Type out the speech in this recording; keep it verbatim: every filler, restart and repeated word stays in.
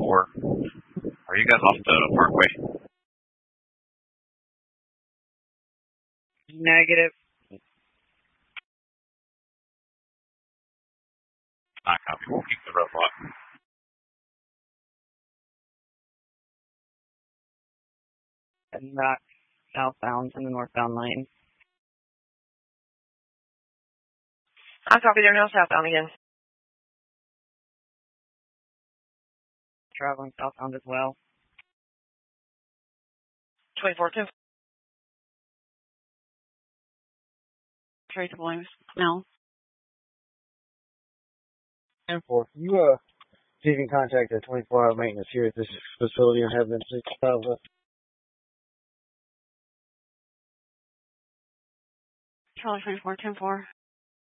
four. Are you guys off the Parkway? Negative. I copy. We'll keep the roadblock. Heading back southbound in the northbound lane. I copy. They're now southbound again. Traveling southbound as well. twenty-four ten. Trace Williams. No. ten four. Can you, uh, see if you can contact the twenty-four hour maintenance here at this facility and have them sixty-five left? Charlie twenty-four ten four.